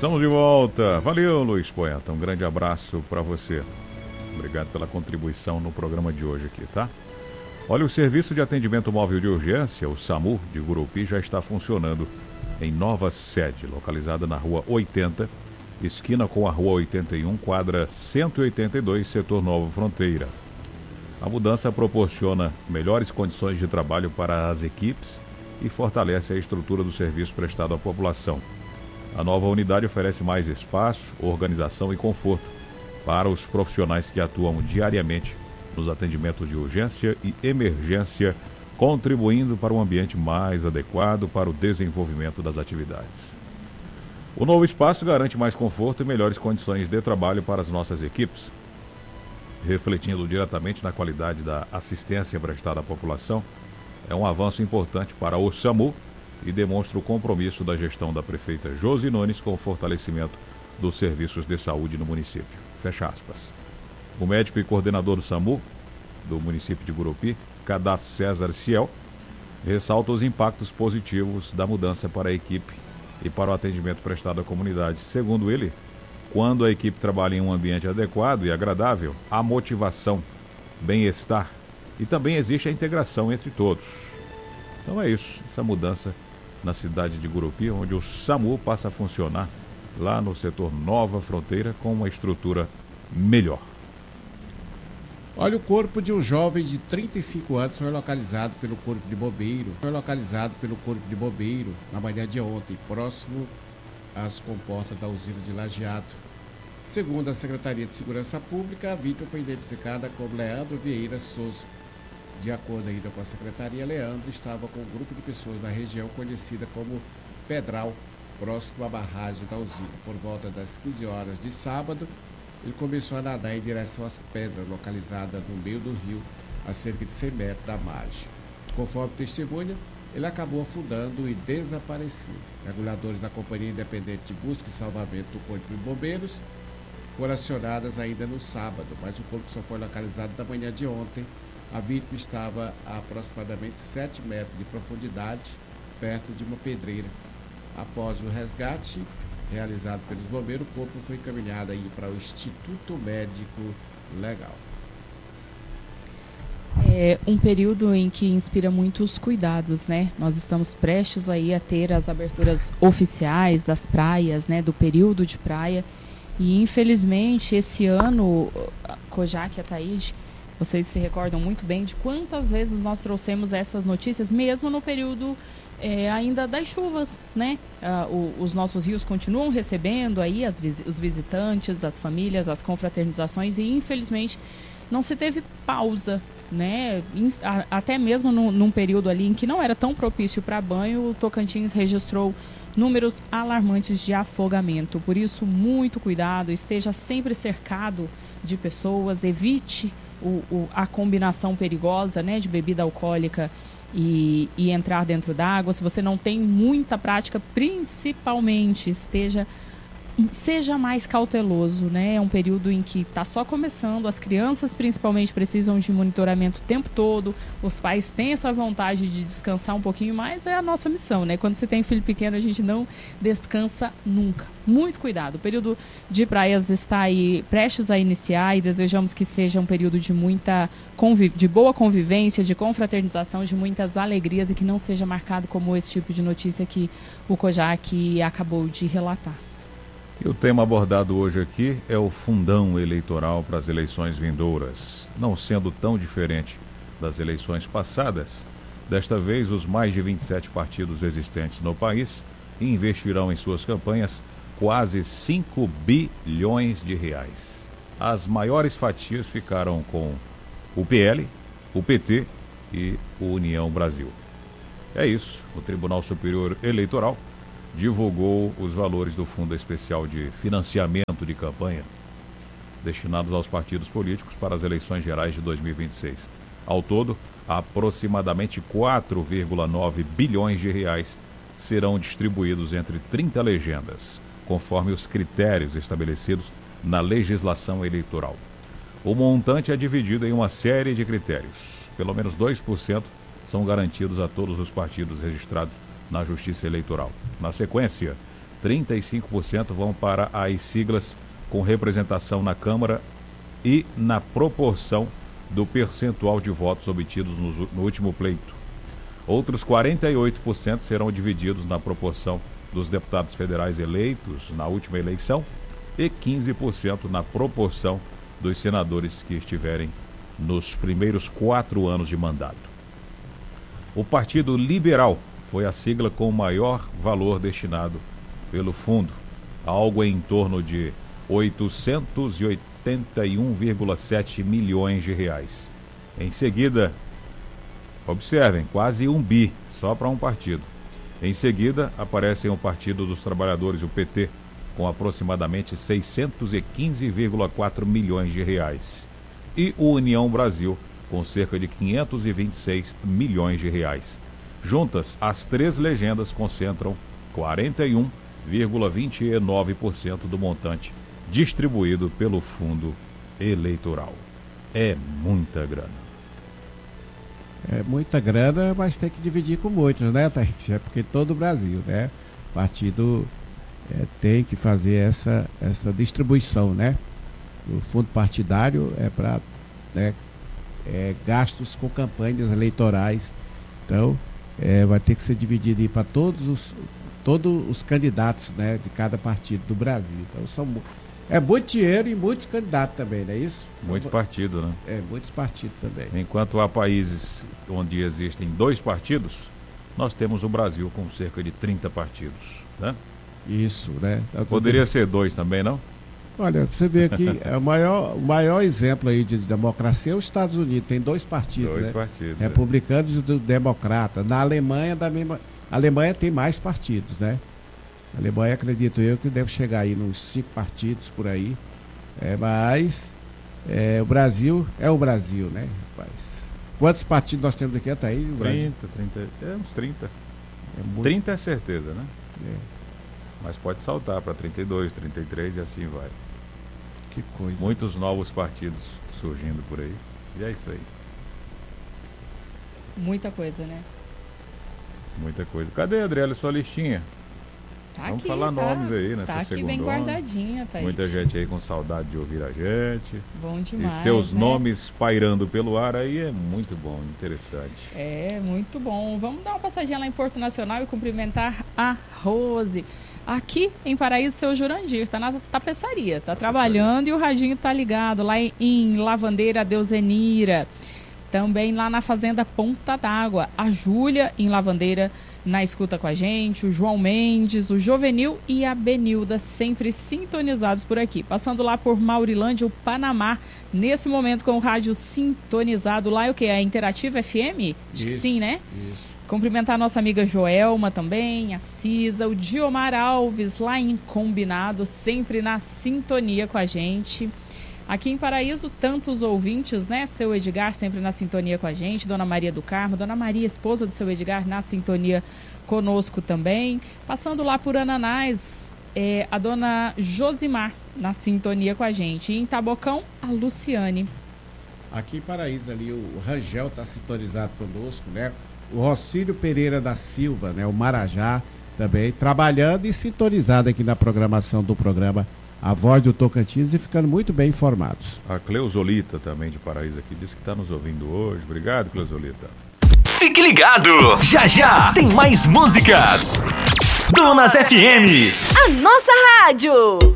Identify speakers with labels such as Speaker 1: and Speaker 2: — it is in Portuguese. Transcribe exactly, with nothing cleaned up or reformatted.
Speaker 1: Estamos de volta. Valeu, Luiz Poeta. Um grande abraço para você. Obrigado pela contribuição no programa de hoje aqui, tá? Olha, o Serviço de Atendimento Móvel de Urgência, o SAMU, de Gurupi, já está funcionando em nova sede, localizada na Rua oitenta, esquina com a Rua oitenta e um, quadra cento e oitenta e dois, setor Nova Fronteira. A mudança proporciona melhores condições de trabalho para as equipes e fortalece a estrutura do serviço prestado à população. A nova unidade oferece mais espaço, organização e conforto para os profissionais que atuam diariamente nos atendimentos de urgência e emergência, contribuindo para um ambiente mais adequado para o desenvolvimento das atividades. O novo espaço garante mais conforto e melhores condições de trabalho para as nossas equipes, refletindo diretamente na qualidade da assistência prestada à população. É um avanço importante para o SAMU e demonstra o compromisso da gestão da prefeita Josi Nunes com o fortalecimento dos serviços de saúde no município. Fecha aspas. O médico e coordenador do SAMU do município de Gurupi, Cadaf César Ciel, ressalta os impactos positivos da mudança para a equipe e para o atendimento prestado à comunidade. Segundo ele, quando a equipe trabalha em um ambiente adequado e agradável, há motivação, bem-estar e também existe a integração entre todos. Então é isso, essa mudança na cidade de Gurupi, onde o SAMU passa a funcionar lá no setor Nova Fronteira com uma estrutura melhor.
Speaker 2: Olha, o corpo de um jovem de trinta e cinco anos foi localizado pelo Corpo de Bombeiro, foi localizado pelo Corpo de Bombeiro na manhã de ontem, próximo às comportas da usina de Lajeado. Segundo a Secretaria de Segurança Pública, a vítima foi identificada como Leandro Vieira Souza. De acordo ainda com a Secretaria, Leandro estava com um grupo de pessoas na região conhecida como Pedral, próximo à barragem da usina. Por volta das quinze horas de sábado, ele começou a nadar em direção às pedras localizadas no meio do rio, a cerca de cem metros da margem. Conforme testemunha, ele acabou afundando e desapareceu. Mergulhadores da Companhia Independente de Busca e Salvamento do Corpo de Bombeiros foram acionadas ainda no sábado, mas o corpo só foi localizado na manhã de ontem. A vítima estava a aproximadamente sete metros de profundidade, perto de uma pedreira. Após o resgate realizado pelos bombeiros, o corpo foi encaminhado aí para o Instituto Médico Legal.
Speaker 3: É um período em que inspira muitos cuidados, né? Nós estamos prestes aí a ter as aberturas oficiais das praias, né? Do período de praia. E infelizmente esse ano, Kojak e Ataíde, vocês se recordam muito bem de quantas vezes nós trouxemos essas notícias, mesmo no período é, ainda das chuvas, né? Ah, o, os nossos rios continuam recebendo aí as, os visitantes, as famílias, as confraternizações, e infelizmente não se teve pausa, né? A, até mesmo no, num período ali em que não era tão propício para banho, o Tocantins registrou números alarmantes de afogamento. Por isso, muito cuidado, esteja sempre cercado de pessoas, evite O, o, a combinação perigosa, né, de bebida alcoólica e, e entrar dentro d'água. Se você não tem muita prática, principalmente esteja seja mais cauteloso, né? É um período em que está só começando, as crianças principalmente precisam de monitoramento o tempo todo, os pais têm essa vontade de descansar um pouquinho, mas é a nossa missão, né? Quando você tem filho pequeno, a gente não descansa nunca. Muito cuidado, o período de praias está aí prestes a iniciar e desejamos que seja um período de muita conviv- de boa convivência, de confraternização, de muitas alegrias, e que não seja marcado como esse tipo de notícia que o Kojak acabou de relatar.
Speaker 1: E o tema abordado hoje aqui é o fundão eleitoral para as eleições vindouras. Não sendo tão diferente das eleições passadas, desta vez os mais de vinte e sete partidos existentes no país investirão em suas campanhas quase cinco bilhões de reais. As maiores fatias ficaram com o P L, o P T e o União Brasil. É isso, o Tribunal Superior Eleitoral divulgou os valores do Fundo Especial de Financiamento de Campanha destinados aos partidos políticos para as eleições gerais de dois mil e vinte e seis. Ao todo, aproximadamente quatro vírgula nove bilhões de reais serão distribuídos entre trinta legendas, conforme os critérios estabelecidos na legislação eleitoral. O montante é dividido em uma série de critérios. Pelo menos dois por cento são garantidos a todos os partidos registrados na Justiça Eleitoral. Na sequência, trinta e cinco por cento vão para as siglas com representação na Câmara e na proporção do percentual de votos obtidos no, no último pleito. Outros quarenta e oito por cento serão divididos na proporção dos deputados federais eleitos na última eleição e quinze por cento na proporção dos senadores que estiverem nos primeiros quatro anos de mandato. O Partido Liberal foi a sigla com o maior valor destinado pelo fundo, algo em torno de oitocentos e oitenta e um vírgula sete milhões de reais. Em seguida, observem, quase um bi só para um partido. Em seguida, aparecem o Partido dos Trabalhadores, o P T, com aproximadamente seiscentos e quinze vírgula quatro milhões de reais. E o União Brasil, com cerca de quinhentos e vinte e seis milhões de reais. Juntas, as três legendas concentram quarenta e um vírgula vinte e nove por cento do montante distribuído pelo fundo eleitoral. É muita grana.
Speaker 2: É muita grana, mas tem que dividir com muitos, né, Thaís? É porque todo o Brasil, né? O partido é, tem que fazer essa, essa distribuição, né? O fundo partidário é para, né, é, gastos com campanhas eleitorais. Então, é, vai ter que ser dividido para todos os, todos os candidatos, né, de cada partido do Brasil. Então, são, é muito dinheiro e muitos candidatos também, não é isso?
Speaker 1: Muito partido, né?
Speaker 2: É, muitos partidos também.
Speaker 1: Enquanto há países onde existem dois partidos, nós temos o Brasil com cerca de trinta partidos, né?
Speaker 2: Isso, né?
Speaker 1: Poderia dizendo... ser dois também, não?
Speaker 2: Olha, você vê aqui, é o maior, o maior exemplo aí de democracia é os Estados Unidos, tem dois partidos,
Speaker 1: dois
Speaker 2: né?
Speaker 1: partidos,
Speaker 2: republicanos é. e democratas. Na Alemanha, da mesma, a Alemanha tem mais partidos, né? A Alemanha, acredito eu, que deve chegar aí nos cinco partidos por aí, é, mas é, o Brasil é o Brasil, né, rapaz? Quantos partidos nós temos aqui até aí? No
Speaker 1: trinta, trinta, é uns trinta.
Speaker 2: É muito...
Speaker 1: trinta é certeza, né?
Speaker 2: É.
Speaker 1: Mas pode saltar para trinta e dois, trinta e três e assim vai.
Speaker 2: Que coisa.
Speaker 1: Muitos novos partidos surgindo por aí. E é isso aí.
Speaker 3: Muita coisa, né?
Speaker 1: Muita coisa. Cadê, Adriele, sua listinha?
Speaker 3: Tá
Speaker 1: Vamos
Speaker 3: aqui,
Speaker 1: falar
Speaker 3: tá,
Speaker 1: nomes aí nessa
Speaker 3: tá aqui
Speaker 1: segundona.
Speaker 3: bem guardadinha, Thaís.
Speaker 1: Muita gente aí com saudade de ouvir a gente.
Speaker 3: Bom demais,
Speaker 1: e seus
Speaker 3: né?
Speaker 1: nomes pairando pelo ar aí é muito bom, interessante.
Speaker 3: É, muito bom. Vamos dar uma passadinha lá em Porto Nacional e cumprimentar a Rose. Aqui em Paraíso, seu Jurandir, tá na tapeçaria, tá trabalhando e o radinho tá ligado lá em, em Lavandeira Deusenira. Também lá na Fazenda Ponta d'Água, a Júlia em Lavandeira na escuta com a gente, o João Mendes, o Jovenil e a Benilda sempre sintonizados por aqui. Passando lá por Maurilândia, o Panamá, nesse momento com o rádio sintonizado lá, é o que? A Interativa F M? Acho que sim, né?
Speaker 2: Isso.
Speaker 3: Cumprimentar a nossa amiga Joelma também, a Cisa, o Diomar Alves lá em Combinado, sempre na sintonia com a gente. Aqui em Paraíso, tantos ouvintes, né? Seu Edgar sempre na sintonia com a gente, Dona Maria do Carmo, Dona Maria, esposa do seu Edgar, na sintonia conosco também. Passando lá por Ananás, é, a Dona Josimar na sintonia com a gente. E em Tabocão, a Luciane.
Speaker 2: Aqui em Paraíso ali, o Rangel está sintonizado conosco, né? O Rocílio Pereira da Silva, né? O Marajá também, trabalhando e sintonizado aqui na programação do programa A Voz do Tocantins e ficando muito bem informados.
Speaker 1: A Cleusolita também de Paraíso aqui disse que está nos ouvindo hoje. Obrigado, Cleusolita.
Speaker 4: Fique ligado! Já já tem mais músicas. Donas F M.
Speaker 5: A nossa rádio.